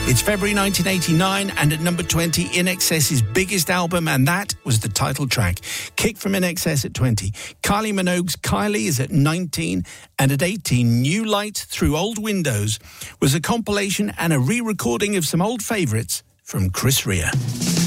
It's February 1989, and at number 20, INXS's biggest album, and that was the title track. Kick from INXS at 20. Kylie Minogue's Kylie is at 19, and at 18, New Light Through Old Windows was a compilation and a re-recording of some old favourites from Chris Rea.